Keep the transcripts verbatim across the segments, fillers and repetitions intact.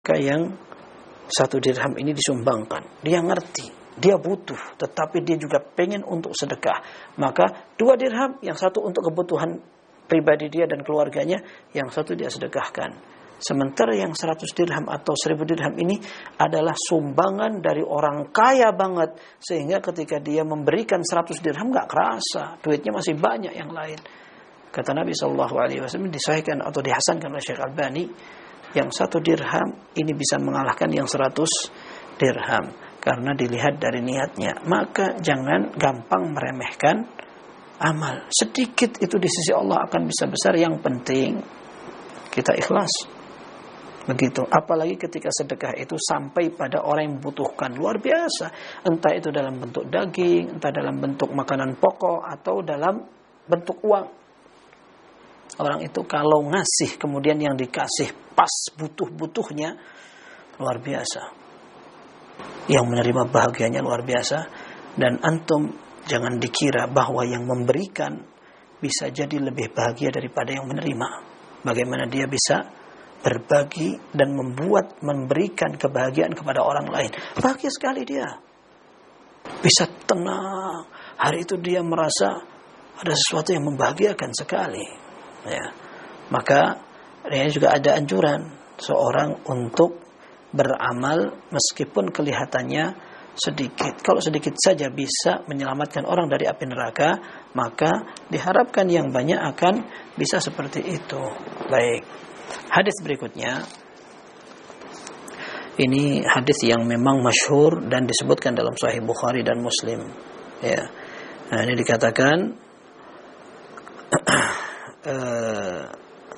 Maka yang satu dirham ini disumbangkan. Dia ngerti, dia butuh, tetapi dia juga pengen untuk sedekah. Maka dua dirham, yang satu untuk kebutuhan pribadi dia dan keluarganya, yang satu dia sedekahkan. Sementara yang seratus dirham atau seribu dirham ini adalah sumbangan dari orang kaya banget, sehingga ketika dia memberikan seratus dirham gak kerasa, duitnya masih banyak yang lain. Kata Nabi shallallahu alaihi wasallam, disahihkan atau dihasankan oleh Syekh Albani, yang satu dirham ini bisa mengalahkan yang seratus dirham karena dilihat dari niatnya. Maka jangan gampang meremehkan amal. Sedikit itu di sisi Allah akan bisa besar. Yang penting kita ikhlas. Begitu. Apalagi ketika sedekah itu sampai pada orang yang membutuhkan, luar biasa. Entah itu dalam bentuk daging, entah dalam bentuk makanan pokok, atau dalam bentuk uang. Orang itu kalau ngasih kemudian yang dikasih pas butuh-butuhnya, luar biasa. Yang menerima bahagianya luar biasa. Dan antum jangan dikira bahwa yang memberikan bisa jadi lebih bahagia daripada yang menerima. Bagaimana dia bisa berbagi dan membuat, memberikan kebahagiaan kepada orang lain. Bahagia sekali dia. Bisa tenang. Hari itu dia merasa ada sesuatu yang membahagiakan sekali. Ya. Maka ini juga ada anjuran seorang untuk beramal meskipun kelihatannya sedikit. Kalau sedikit saja bisa menyelamatkan orang dari api neraka, maka diharapkan yang banyak akan bisa seperti itu. Baik. Hadis berikutnya, ini hadis yang memang masyhur dan disebutkan dalam Sahih Bukhari dan Muslim. Ya. Nah, ini dikatakan uh,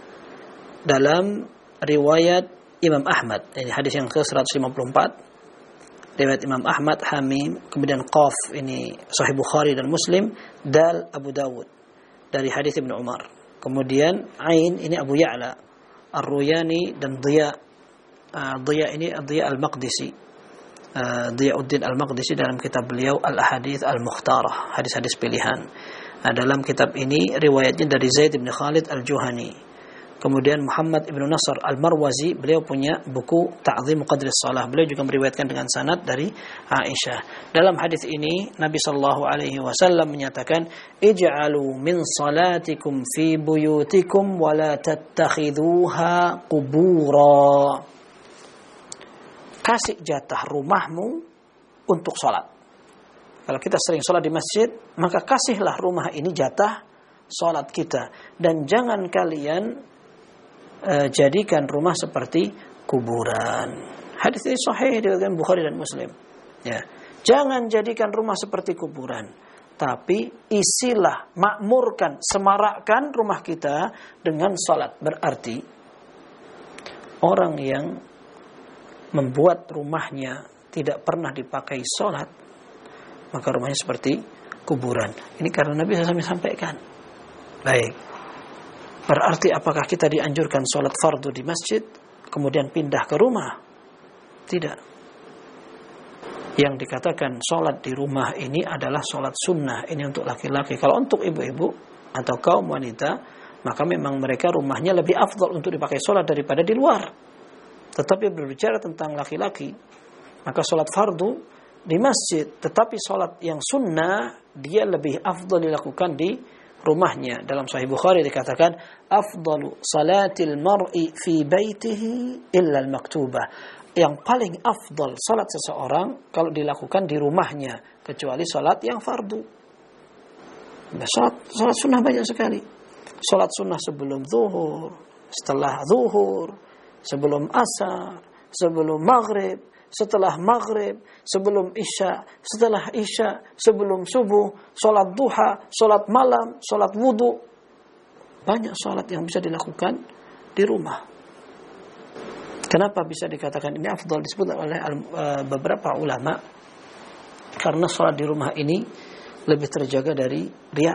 dalam riwayat Imam Ahmad, ini hadis yang ke seratus lima puluh empat, riwayat Imam Ahmad, Hamim, kemudian Qaf, ini Sahih Bukhari dan Muslim, Dal Abu Dawud, dari hadis Ibnu Umar. Kemudian Ain, ini Abu Ya'la Ar-Ruyani, dan Dhiya, uh, Dhiya ini Dhiya Al-Maqdisi, uh, Dhiyauddin Al-Maqdisi dalam kitab beliau Al-Ahadits Al-Mukhtarah, hadis-hadis pilihan. Nah, dalam kitab ini riwayatnya dari Zaid bin Khalid Al-Juhani. Kemudian Muhammad ibn Nasr Al-Marwazi, beliau punya buku Ta'zim Qadris Shalah. Beliau juga meriwayatkan dengan sanad dari Aisyah. Dalam hadis ini Nabi sallallahu alaihi wasallam menyatakan, "Ij'alu min salatikum fi buyutikum wa la tattakhidhuha qubura." Kasih jatah rumahmu untuk salat. Kalau kita sering salat di masjid, maka kasihlah rumah ini jatah salat kita, dan jangan kalian Uh, jadikan rumah seperti kuburan. Hadis ini sahih diriwayatkan Bukhari dan Muslim. Ya. Jangan jadikan rumah seperti kuburan, tapi isilah, makmurkan, semarakkan rumah kita dengan salat. Berarti orang yang membuat rumahnya tidak pernah dipakai salat, maka rumahnya seperti kuburan. Ini karena Nabi shallallahu alaihi wasallam sampaikan. Baik. Berarti apakah kita dianjurkan sholat fardu di masjid kemudian pindah ke rumah? Tidak. Yang dikatakan sholat di rumah ini adalah sholat sunnah. Ini untuk laki-laki. Kalau untuk ibu-ibu atau kaum wanita, maka memang mereka rumahnya lebih afdal untuk dipakai sholat daripada di luar. Tetapi berbicara tentang laki-laki, maka sholat fardu di masjid. Tetapi sholat yang sunnah, dia lebih afdal dilakukan di rumahnya. Dalam Sahih Bukhari dikatakan, afdalu salatil mar'i fi baitihi illa al-maktubah. Yang paling afdal salat seseorang kalau dilakukan di rumahnya, kecuali salat yang fardu. Nah, salat, salat sunnah banyak sekali. Salat sunnah sebelum zuhur, setelah zuhur, sebelum asar, sebelum maghrib, setelah maghrib, sebelum isya, setelah isya, sebelum subuh, sholat duha, sholat malam, sholat wudu. Banyak sholat yang bisa dilakukan di rumah. Kenapa bisa dikatakan ini afdal? Disebut oleh uh, beberapa ulama, karena sholat di rumah ini lebih terjaga dari riya.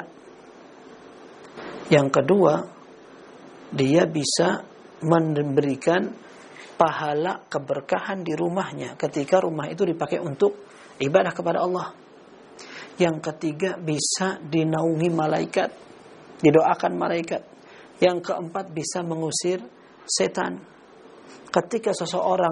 Yang kedua, dia bisa memberikan pahala keberkahan di rumahnya ketika rumah itu dipakai untuk ibadah kepada Allah. Yang ketiga, bisa dinaungi malaikat, didoakan malaikat. Yang keempat, bisa mengusir setan. Ketika seseorang